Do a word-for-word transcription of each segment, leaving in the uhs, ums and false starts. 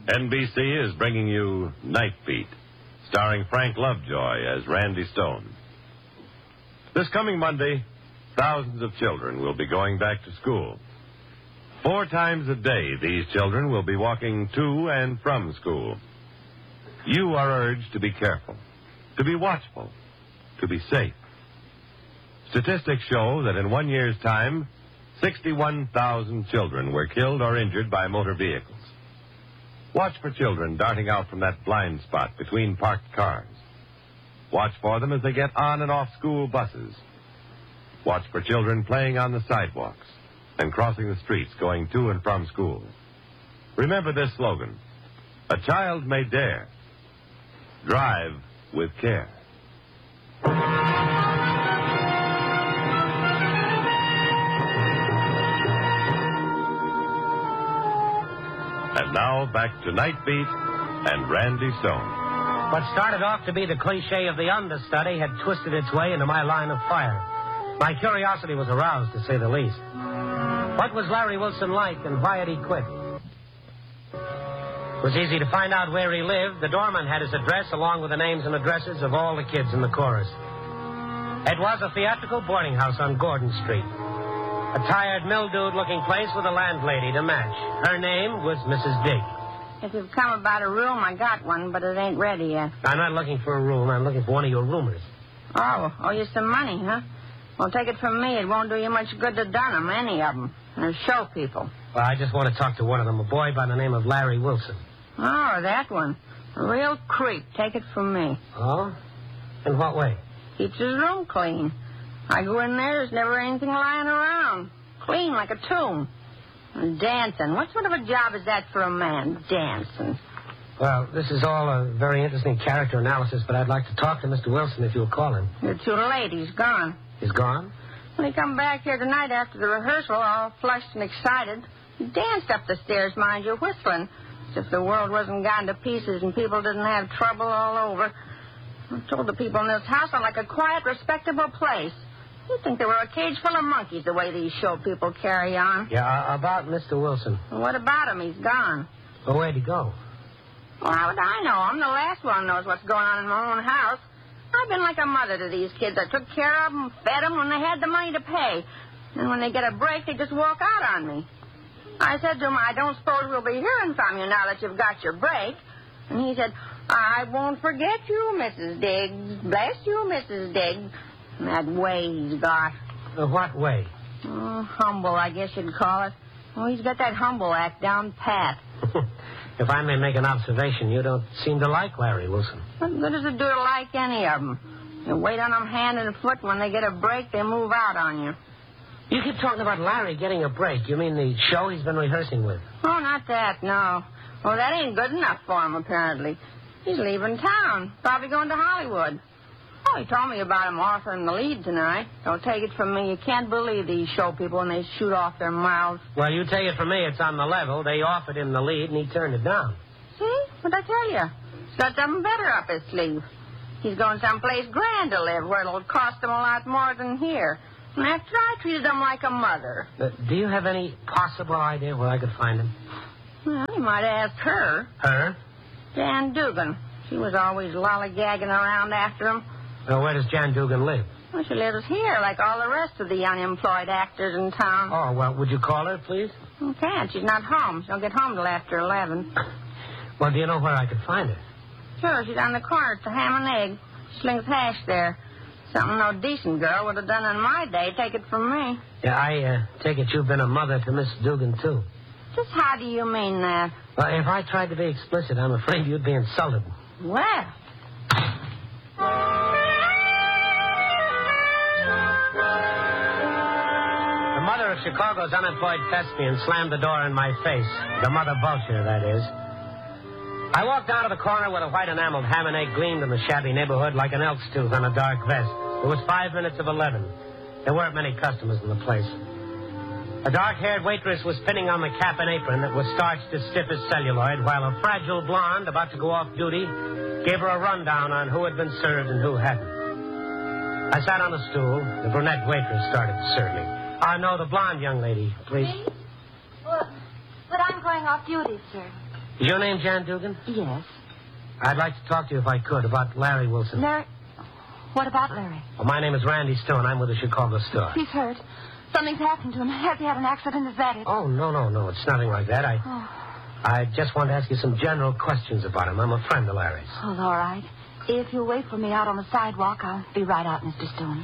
N B C is bringing you Night Beat, starring Frank Lovejoy as Randy Stone. This coming Monday, thousands of children will be going back to school. Four times a day, these children will be walking to and from school. You are urged to be careful, to be watchful, to be safe. Statistics show that in one year's time, sixty-one thousand children were killed or injured by motor vehicles. Watch for children darting out from that blind spot between parked cars. Watch for them as they get on and off school buses. Watch for children playing on the sidewalks and crossing the streets going to and from school. Remember this slogan: a child may dare. Drive with care. And now back to Night Beat and Randy Stone. What started off to be the cliche of the understudy had twisted its way into my line of fire. My curiosity was aroused, to say the least. What was Larry Wilson like, and why had he quit? It was easy to find out where he lived. The doorman had his address, along with the names and addresses of all the kids in the chorus. It was a theatrical boarding house on Gordon Street. A tired, mildewed-looking place with a landlady to match. Her name was Missus Digg. If you've come about a room, I got one, but it ain't ready yet. I'm not looking for a room. I'm looking for one of your roomers. Oh, owe you some money, huh? Well, take it from me. It won't do you much good to done 'em, any of 'em. They're show people. Well, I just want to talk to one of them, a boy by the name of Larry Wilson. Oh, that one. A real creep. Take it from me. Oh? In what way? Keeps his room clean. I go in there, there's never anything lying around. Clean like a tomb. And dancing. What sort of a job is that for a man, dancing? Well, this is all a very interesting character analysis, but I'd like to talk to Mister Wilson if you'll call him. You're too late. He's gone. He's gone? When he come back here tonight after the rehearsal, all flushed and excited, he danced up the stairs, mind you, whistling, as if the world wasn't gone to pieces and people didn't have trouble all over. I told the people in this house I'm like a quiet, respectable place. You'd think they were a cage full of monkeys the way these show people carry on. Yeah, uh, about Mister Wilson. Well, what about him? He's gone. Well, where'd he go? Well, how would I know? I'm the last one who knows what's going on in my own house. I've been like a mother to these kids. I took care of them, fed them when they had the money to pay. And when they get a break, they just walk out on me. I said to him, I don't suppose we'll be hearing from you now that you've got your break. And he said, I won't forget you, Missus Diggs. Bless you, Missus Diggs. And that way he's got. Uh, what way? Oh, humble, I guess you'd call it. Oh, he's got that humble act down pat. If I may make an observation, you don't seem to like Larry Wilson. What good does it do to like any of them? You wait on them hand and foot. When they get a break, they move out on you. You keep talking about Larry getting a break. You mean the show he's been rehearsing with? Oh, not that, no. Well, that ain't good enough for him, apparently. He's leaving town. Probably going to Hollywood. Oh, he told me about him offering the lead tonight. Don't take it from me. You can't believe these show people when they shoot off their mouths. Well, you take it from me. It's on the level. They offered him the lead, and he turned it down. See? What'd I tell you? He's got something better up his sleeve. He's going someplace grand to live where it'll cost him a lot more than here. And after I treated him like a mother. Uh, do you have any possible idea where I could find him? Well, you might ask her. Her? Jan Dugan. She was always lollygagging around after him. Well, where does Jan Dugan live? Well, she lives here like all the rest of the unemployed actors in town. Oh, well, would you call her, please? You can't. She's not home. She'll get home till after eleven. Well, do you know where I could find her? Sure, she's on the corner at the Ham and Egg. She slings hash there. Something no decent girl would have done in my day. Take it from me. Yeah, I uh, take it you've been a mother to Miss Dugan, too. Just how do you mean that? Well, if I tried to be explicit, I'm afraid you'd be insulted. Well. The mother of Chicago's unemployed thespian slammed the door in my face. The mother vulture, that is. I walked out of the corner where the white enameled ham and egg gleamed in the shabby neighborhood like an elk's tooth on a dark vest. It was five minutes of eleven. There weren't many customers in the place. A dark-haired waitress was pinning on the cap and apron that was starched as stiff as celluloid, while a fragile blonde, about to go off duty, gave her a rundown on who had been served and who hadn't. I sat on a stool. The brunette waitress started to serve me. Ah, uh, no, the blonde young lady, please. Me? Well, but I'm going off duty, sir. Is your name Jan Dugan? Yes. I'd like to talk to you, if I could, about Larry Wilson. Larry? What about Larry? Well, my name is Randy Stone. I'm with the Chicago Star. He's hurt. Something's happened to him. Has he had an accident? Is that it? Oh, no, no, no. It's nothing like that. I Oh, I just want to ask you some general questions about him. I'm a friend of Larry's. oh all right. If you'll wait for me out on the sidewalk, I'll be right out, Mister Stone.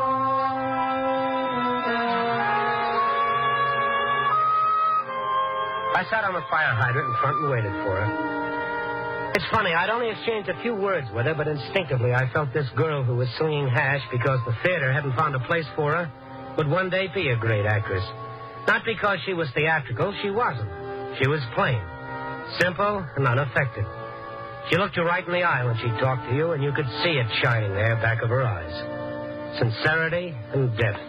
I sat on the fire hydrant in front and waited for her. It's funny, I'd only exchanged a few words with her, but instinctively I felt this girl who was swinging hash because the theater hadn't found a place for her would one day be a great actress. Not because she was theatrical, she wasn't. She was plain, simple, and unaffected. She looked you right in the eye when she talked to you, and you could see it shining there back of her eyes. Sincerity and depth.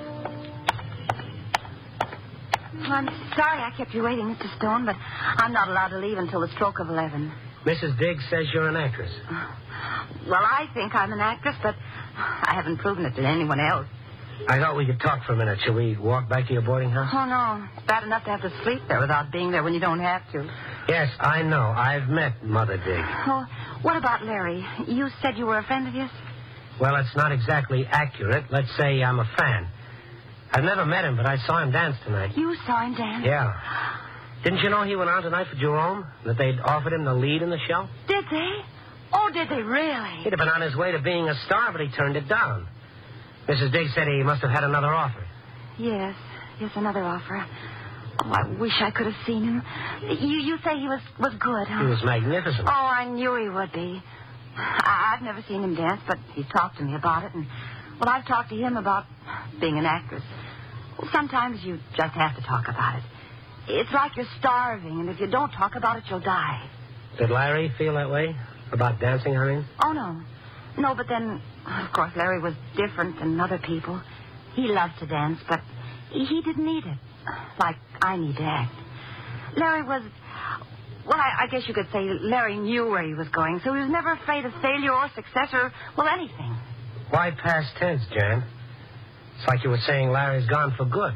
I'm sorry I kept you waiting, Mister Stone, but I'm not allowed to leave until the stroke of eleven. Missus Diggs says you're an actress. Well, I think I'm an actress, but I haven't proven it to anyone else. I thought we could talk for a minute. Shall we walk back to your boarding house? Oh, no. It's bad enough to have to sleep there without being there when you don't have to. Yes, I know. I've met Mother Diggs. Oh, what about Larry? You said you were a friend of his? Well, it's not exactly accurate. Let's say I'm a fan. I've never met him, but I saw him dance tonight. You saw him dance? Yeah. Didn't you know he went out tonight for Jerome? That they'd offered him the lead in the show? Did they? Oh, did they really? He'd have been on his way to being a star, but he turned it down. Missus Diggs said he must have had another offer. Yes, yes, another offer. Oh, I wish I could have seen him. You you say he was, was good, huh? He was magnificent. Oh, I knew he would be. I, I've never seen him dance, but he's talked to me about it. And, well, I've talked to him about being an actress. Well, sometimes you just have to talk about it. It's like you're starving, and if you don't talk about it, you'll die. Did Larry feel that way? About dancing, I mean? Oh, no. No, but then, of course, Larry was different than other people. He loved to dance, but he didn't need it, like I need to act. Larry was, well, I, I guess you could say Larry knew where he was going, so he was never afraid of failure or success or, well, anything. Why past tense, Jan? It's like you were saying Larry's gone for good.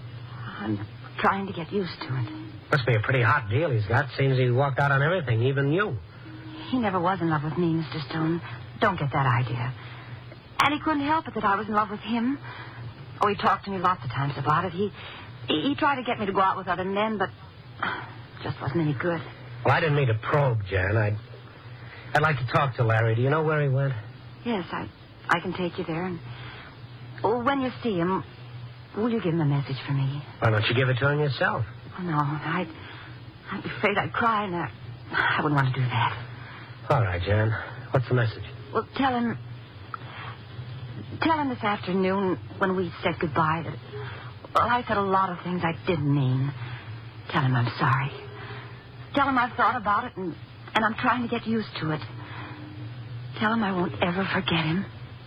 I'm trying to get used to it. Must be a pretty hot deal he's got. Seems he walked out on everything, even you. He never was in love with me, Mister Stone. Don't get that idea. And he couldn't help it that I was in love with him. Oh, he talked to me lots of times about it. He he, he tried to get me to go out with other men, but it just wasn't any good. Well, I didn't mean to probe, Jan. I'd, I'd like to talk to Larry. Do you know where he went? Yes, I I can take you there. And oh, when you see him, will you give him a message for me? Why don't you give it to him yourself? Oh, no, I'd, I'd be afraid I'd cry, and I, I wouldn't want to do that. All right, Jan. What's the message? Well, tell him... Tell him this afternoon when we said goodbye that... Well, I said a lot of things I didn't mean. Tell him I'm sorry. Tell him I've thought about it, and, and I'm trying to get used to it. Tell him I won't ever forget him.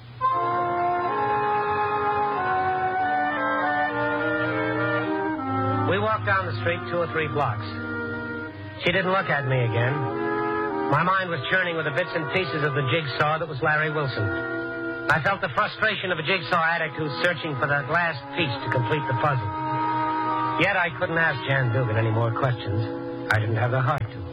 We walked down the street two or three blocks. She didn't look at me again. My mind was churning with the bits and pieces of the jigsaw that was Larry Wilson. I felt the frustration of a jigsaw addict who's searching for that last piece to complete the puzzle. Yet I couldn't ask Jan Dugan any more questions. I didn't have the heart to.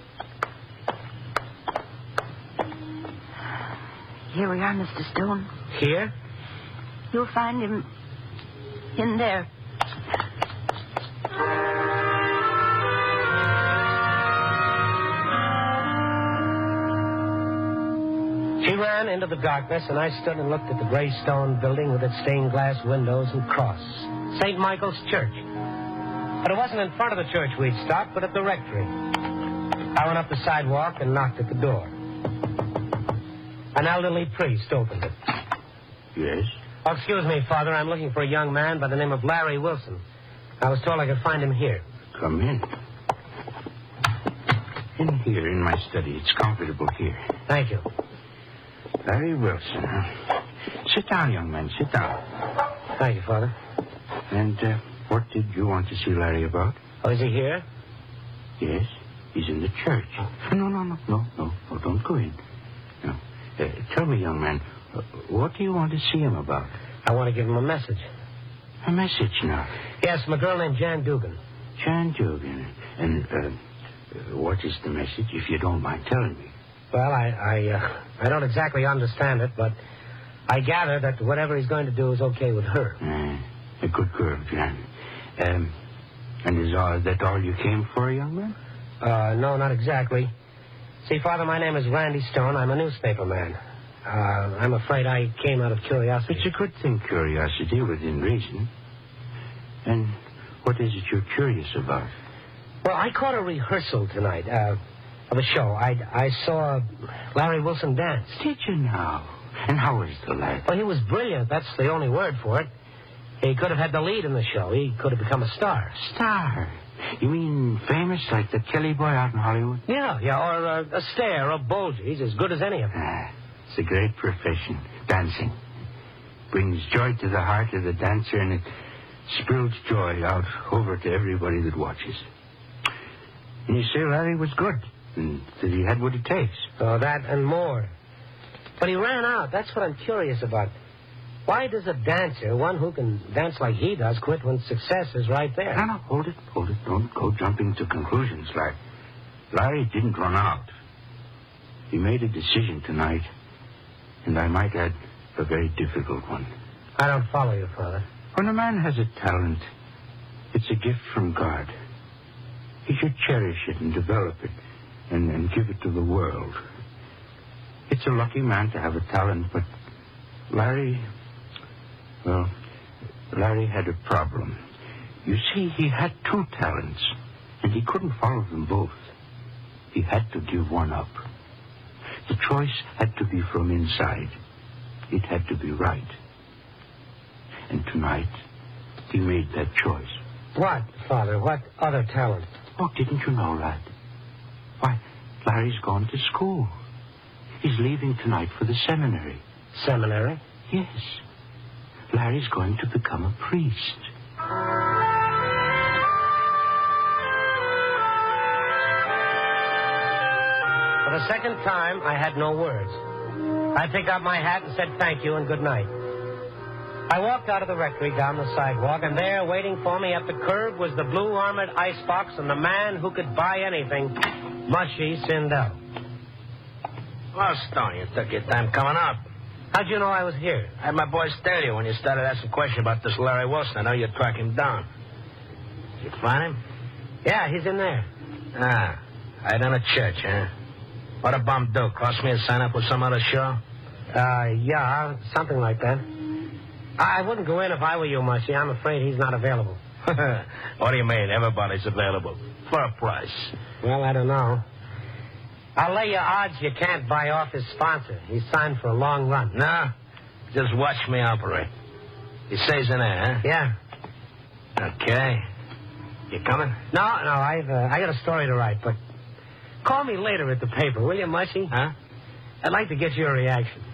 Here we are, Mister Stone. Here? You'll find him in there. She ran into the darkness, and I stood and looked at the gray stone building with its stained glass windows and cross. Saint Michael's Church. But it wasn't in front of the church we'd stopped, but at the rectory. I went up the sidewalk and knocked at the door. An elderly priest opened it. Yes? Oh, excuse me, Father. I'm looking for a young man by the name of Larry Wilson. I was told I could find him here. Come in. In here, in my study. It's comfortable here. Thank you. Larry Wilson, huh? Sit down, young man. Sit down. Thank you, Father. And uh, what did you want to see Larry about? Oh, is he here? Yes, he's in the church. No, no, no, no, no, no, don't go in. No. Uh, tell me, young man, uh, what do you want to see him about? I want to give him a message. A message now? Yes, from a girl named Jan Dugan. Jan Dugan. And uh, Uh, what is the message, if you don't mind telling me? Well, I I, uh, I don't exactly understand it, but I gather that whatever he's going to do is okay with her. Uh, a good girl, John. Um, and is all, that all you came for, young man? Uh, no, not exactly. See, Father, my name is Randy Stone. I'm a newspaper man. Uh, I'm afraid I came out of curiosity. It's a good thing, curiosity, within reason. And what is it you're curious about? Well, I caught a rehearsal tonight uh, of a show. I, I saw Larry Wilson dance. Did you now? And how was the lad? Well, he was brilliant. That's the only word for it. He could have had the lead in the show. He could have become a star. Star? You mean famous like the Kelly boy out in Hollywood? Yeah, yeah, or uh, a Stair or Bulger. He's as good as any of them. Ah, it's a great profession, dancing. Brings joy to the heart of the dancer, and it spills joy out over to everybody that watches. And you say Larry was good, and that he had what it takes. Oh, that and more. But he ran out. That's what I'm curious about. Why does a dancer, one who can dance like he does, quit when success is right there? No, no, hold it, hold it. Don't go jumping to conclusions, Larry. Larry didn't run out. He made a decision tonight, and I might add, a very difficult one. I don't follow you, Father. When a man has a talent, it's a gift from God. He should cherish it and develop it and, and give it to the world. It's a lucky man to have a talent, but Larry, well, Larry had a problem. You see, he had two talents, and he couldn't follow them both. He had to give one up. The choice had to be from inside. It had to be right. And tonight, he made that choice. What, Father? What other talent? Oh, didn't you know, lad? Why, Larry's gone to school. He's leaving tonight for the seminary. Seminary? Yes. Larry's going to become a priest. For the second time, I had no words. I picked up my hat and said thank you and good night. I walked out of the rectory down the sidewalk, and there, waiting for me at the curb, was the blue armored icebox and the man who could buy anything, Mushy Sindel. Well, Stone, you took your time coming up. How'd you know I was here? I had my boys tell you when you started asking questions about this Larry Wilson. I know you'd track him down. Did you find him? Yeah, he's in there. Ah, right in a church, huh? What a bum do? Cost me a sign up with some other show? Uh, yeah, something like that. I wouldn't go in if I were you, Mushy. I'm afraid he's not available. What do you mean? Everybody's available. For a price. Well, I don't know. I'll lay you odds you can't buy off his sponsor. He's signed for a long run. No? Just watch me operate. He stays in there, huh? Yeah. Okay. You coming? No, no, I've uh, I got a story to write, but call me later at the paper, will you, Mushy? Huh? I'd like to get your reaction.